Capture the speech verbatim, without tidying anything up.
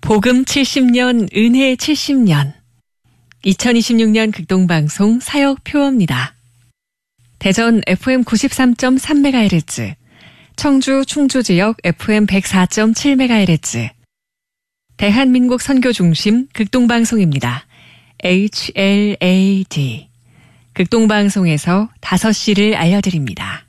복음 칠십 년, 은혜 칠십 년. 이천이십육 년 극동방송 사역표어입니다. 대전 에프엠 구십삼 점 삼 메가헤르츠, 청주 충주지역 에프엠 백사 점 칠 메가헤르츠, 대한민국 선교중심 극동방송입니다. 에이치엘에이디. 극동방송에서 다섯 시를 알려드립니다.